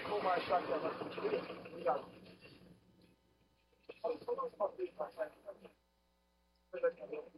ficou mais chateado. Obrigado. Só não se pode deixar.